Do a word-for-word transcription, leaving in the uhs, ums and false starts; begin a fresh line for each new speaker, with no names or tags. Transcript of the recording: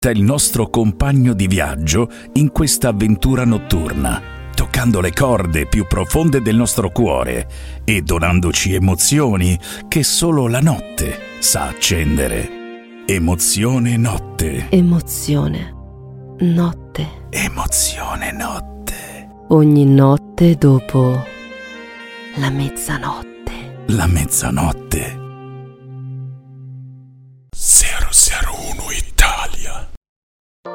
Diventa il nostro compagno di viaggio in questa avventura notturna, toccando le corde più profonde del nostro cuore e donandoci emozioni che solo la notte sa accendere. Emozione notte.
Emozione notte.
Emozione notte.
Ogni notte dopo la mezzanotte.
La mezzanotte.